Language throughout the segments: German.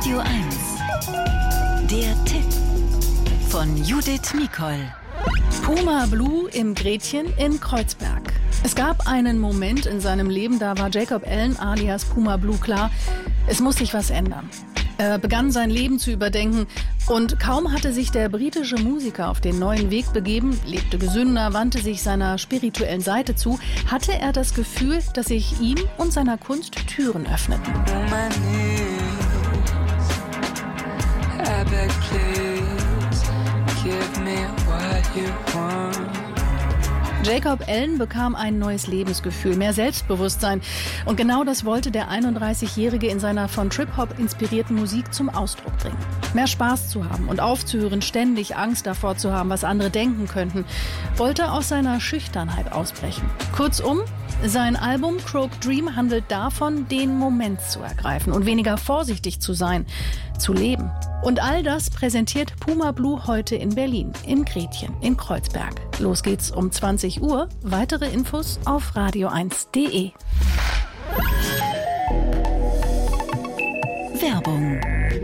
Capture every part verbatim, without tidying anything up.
Radio eins. Der Tipp von Judith Mikol. Puma Blue im Gretchen in Kreuzberg. Es gab einen Moment in seinem Leben, da war Jacob Allen alias Puma Blue klar, es muss sich was ändern. Er begann sein Leben zu überdenken und kaum hatte sich der britische Musiker auf den neuen Weg begeben, lebte gesünder, wandte sich seiner spirituellen Seite zu, hatte er das Gefühl, dass sich ihm und seiner Kunst Türen öffneten. Jacob Allen bekam ein neues Lebensgefühl, mehr Selbstbewusstsein. Und genau das wollte der einunddreißigjährige in seiner von Trip-Hop inspirierten Musik zum Ausdruck bringen. Mehr Spaß zu haben und aufzuhören, ständig Angst davor zu haben, was andere denken könnten. Wollte aus seiner Schüchternheit ausbrechen. Kurzum, sein Album Croak Dream handelt davon, den Moment zu ergreifen und weniger vorsichtig zu sein, zu leben. Und all das präsentiert Puma Blue heute in Berlin, im Gretchen, in Kreuzberg. Los geht's um zwanzig Uhr. Weitere Infos auf radio eins punkt de. Werbung.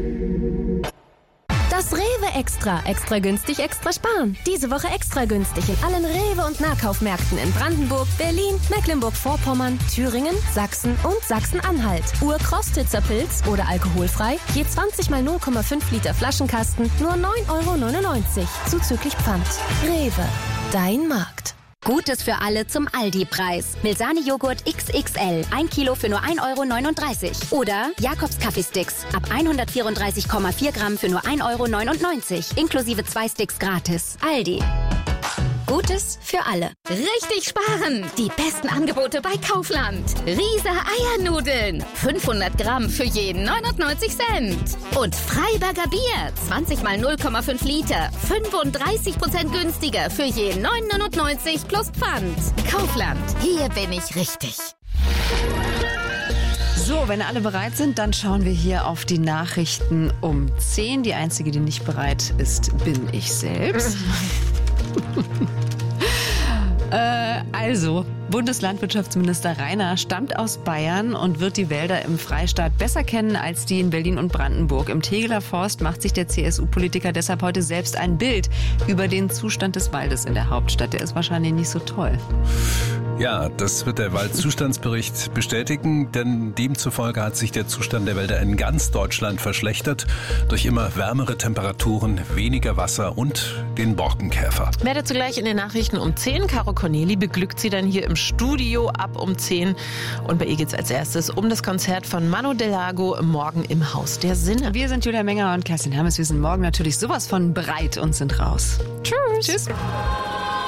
Das Rewe Extra. Extra günstig, extra sparen. Diese Woche extra günstig in allen Rewe- und Nahkaufmärkten in Brandenburg, Berlin, Mecklenburg-Vorpommern, Thüringen, Sachsen und Sachsen-Anhalt. Ur-Krostitzer Pilz oder alkoholfrei, je zwanzig mal null Komma fünf Liter Flaschenkasten, nur neun Euro neunundneunzig, zuzüglich Pfand. Rewe, dein Markt. Gutes für alle zum Aldi-Preis. Milsani-Joghurt X X L, ein Kilo für nur ein Euro neununddreißig. Oder Jakobs Kaffeesticks, ab hundertvierunddreißig Komma vier Gramm für nur ein Euro neunundneunzig. Inklusive zwei Sticks gratis. Aldi. Gutes für alle. Richtig sparen! Die besten Angebote bei Kaufland. Riese Eiernudeln. fünfhundert Gramm für jeden neunundneunzig Cent. Und Freiberger Bier. zwanzig mal null Komma fünf Liter. fünfunddreißig Prozent günstiger für jeden neun neunundneunzig plus Pfand. Kaufland. Hier bin ich richtig. So, wenn alle bereit sind, dann schauen wir hier auf die Nachrichten um zehn. Die einzige, die nicht bereit ist, bin ich selbst. äh, also, Bundeslandwirtschaftsminister Rainer stammt aus Bayern und wird die Wälder im Freistaat besser kennen als die in Berlin und Brandenburg. Im Tegeler Forst macht sich der C S U-Politiker deshalb heute selbst ein Bild über den Zustand des Waldes in der Hauptstadt. Der ist wahrscheinlich nicht so toll. Ja, das wird der Waldzustandsbericht bestätigen, denn demzufolge hat sich der Zustand der Wälder in ganz Deutschland verschlechtert durch immer wärmere Temperaturen, weniger Wasser und den Borkenkäfer. Wer dazu gleich in den Nachrichten um zehn. Caro Corneli beglückt sie dann hier im Studio ab um zehn. Und bei ihr geht es als erstes um das Konzert von Manu Delago morgen im Haus der Sinne. Wir sind Julia Menger und Kerstin Hermes. Wir sind morgen natürlich sowas von bereit und sind raus. Tschüss. Tschüss.